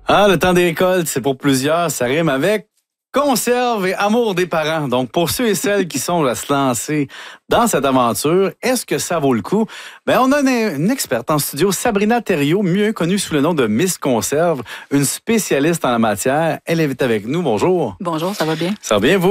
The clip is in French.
Ah, le temps des récoltes, c'est pour plusieurs, ça rime avec conserve et amour des parents. Donc, pour ceux et celles qui sont à se lancer dans cette aventure, est-ce que ça vaut le coup? Bien, on a une experte en studio, Sabrina Thériault, mieux connue sous le nom de Miss Conserve, une spécialiste en la matière. Elle est avec nous. Bonjour. Bonjour, ça va bien? Ça va bien, vous?